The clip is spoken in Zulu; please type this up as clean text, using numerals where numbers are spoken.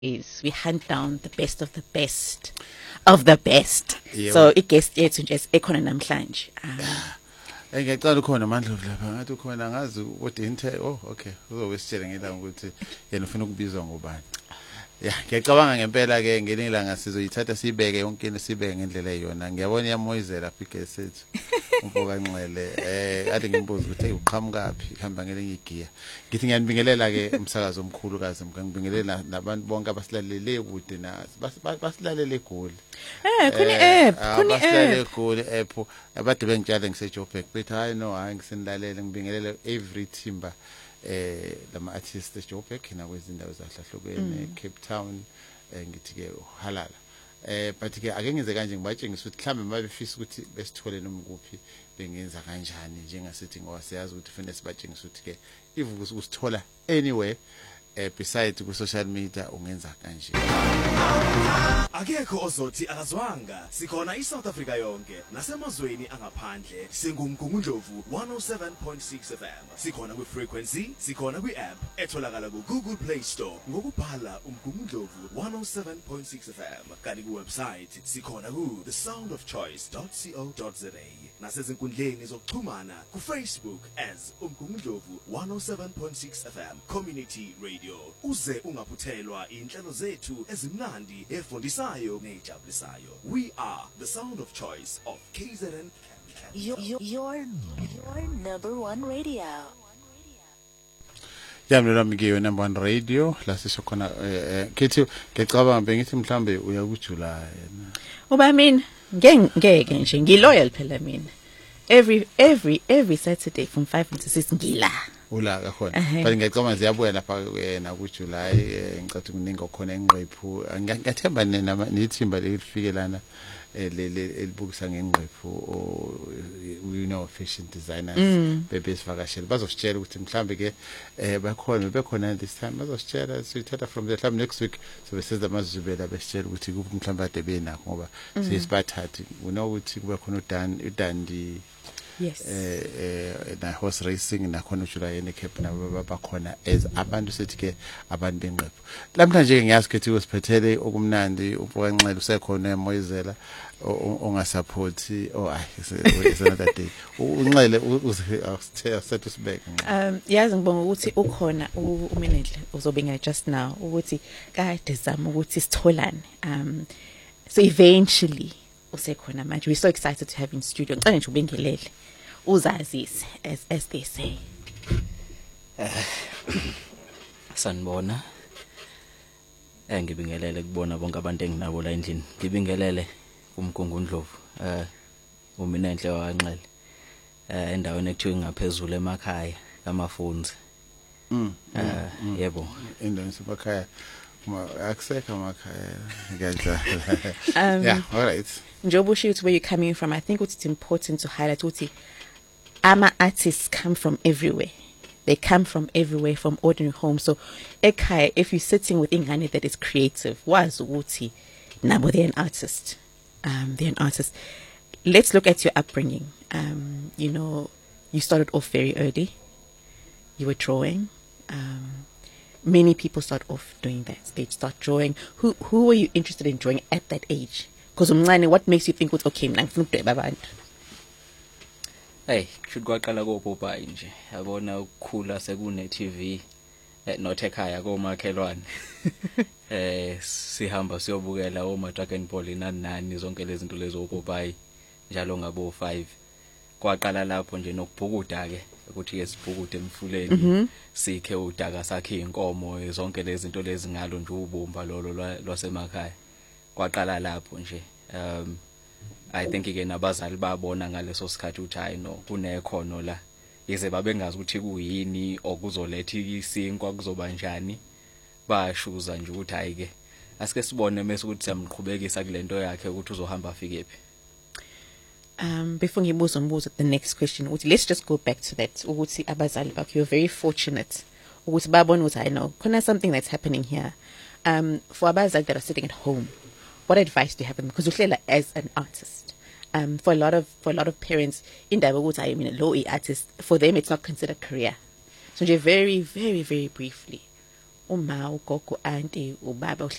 is we hunt down the best of the best of the best. Yeah. So i-guest yethu nje ekhona namhlanje. Ngiyacala ukhona amandlovu lapha ngathi ukhona ngazi udinte okay uzowesitshela ngelanga ukuthi yena ufuna ukubizwa ngobani. Yeah, ngiyacabanga ngempela ke ngelinye ilanga sizoyithatha sibeke yonke into sibeke ngendlela eyona. Ngiyabona iyamoyizela lapha igesi sethu. Umfoka Nxele ade ngimbuza ukuthi hey uqhamukapi ihamba ngelinye igiya. Ngithi ngiyanibingelela ke umsakazo omkhulu kazi ngibingelela nabantu bonke abasilalele kude nazi basilalele eGoli. Khuni app basilalele eGoli app abade bengitshale ngiseJoburg bethi hayi no hayi ngisinilalele ngibingelela every timber lama artists eJoburg nakwezindawo zahlahlukene Cape Town ngithi ke halala but ke ake ngize kanje ngibatshengisa ukuthi mhlambe mabefisa ukuthi besithole noma kuphi bengenza kanjani njengasithi ngoba siyazi ukuthi fanele sibatshengisa ukuthi ke if usithola anywhere besides ku social media ungenza kanje. Akekho ozothi akazwanga sikhona iSouth Africa yonke nasemazweni angaphandle singumgungundlovu 107.6 FM sikhona ku frequency sikhona kwi app etholakala ku Google Play Store ngokubhala umgungundlovu 107.6 FM kanti ku website sikhona ku thesoundofchoice.co.za nasezinkundleni zokuxhumana ku Facebook as umgungundlovu 107.6 FM Community Radio uze ungaphuthelwa inhlelo zethu ezimnandi efundisayo nejabulisayo. We are the sound of choice of KZN. Your number one radio. Yamlo ngiyo number one radio la sisho khona kithi ngicabanga bengithi mhlambe uya ku July. Uba mina ngeke nje ngiloyal phela mina. Every Saturday from 5 to 6 ngila. Ula kakhona but ngiyacabanga ziyabuya lapha na ku July ngicathi kuningi okhona engqephu ngiyathemba nethimba lelifike lana elibukisa ngengqephu you know fashion designers bebesivakashela bazositshela ukuthi mhlambe ke bekhona this time bazositshela sithatha from the time next week so beseza amazubela besitshela ukuthi kuphi mhlambe ade benakho ngoba sesibathathi you know ukuthi kube khona udandi yes na horse racing nakhona uJuly eCape nabo bakhona as abantu sethi ke abantu bengqephu namhlanje ke ngiyazi ukuthi usiphethele okumnandi uMfoka Nxele usekhona emoyizela ongasupporti is another day uNxele usethe usibeke yazi ngibonga ukuthi ukhona uMinenhle uzobinga just now ukuthi kade zama ukuthi sitholane so eventually usekhona manje we so excited to have in studio ngicela nje ubengelele uzazise as they say. Sanibona ngibingelele kubona bonke abantu enginabo la endlini ngibingelele umgungundlovu uMinenhle waNxele endaweni ekuthiwa ngaphezulu emakhaya kamafunzi yebo endaweni semakhaya akusekho emakhaya ngiyadla yeah all right njoba usho ukuthi where you coming from I think it's important to highlight ukuthi ama artists come from everywhere. They come from everywhere, from ordinary homes. So ekhaya if you're sitting with ingane that is creative wazi ukuthi nabo they're an artist. They're an artist. Let's look at your upbringing. You know, you started off very early. You were drawing. Many people start off doing that. They start drawing. Who were you interested in drawing at that age? Because what makes you think okay, mina ngifuna ukudweba abantu? Hey, should kwaqala kopopayi nje. Yabona ukukhula sekune TV not ekhaya komakhelwane. Sihamba siyobukela oma Dragon Ball nani zonke lezi zinto lezo opopayi njalo ngabo 5. Kwaqala lapho nje nokubhukuda ke ukuthi ke sibhukude emfuleni sikhe udaka sakhe inkomo zonke lezi zinto lezi ngalo nje ubumba lolo lwasemakhaya. Kwaqala lapho nje I think ke nabazali babona ngaleso sikhathi uthi hayi no kunekhono la yize babengazi ukuthi kuyini okuzoletha isinkwa kuzoba njani bashuza nje ukuthi hayi ke asike sibone mase ukuthi siyamqhubekisa kulento yakhe ukuthi uzohamba afikephi. Before ngibuza umbuzo the next question ukuthi let's just go back to that ukuthi abazali bakho you're very fortunate ukuthi babona ukuthi I know khona something that's happening here. For abazali that are sitting at home, what advice do you have them? Because uhlela as an artist. For a lot of parents, indaba ukuthi I mean low artist, for them it's not considered career. So very, very, very briefly, uma ugogo auntie ubaba